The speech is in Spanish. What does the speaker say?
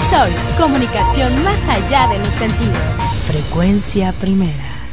Sol, comunicación más allá de los sentidos. Frecuencia Primera.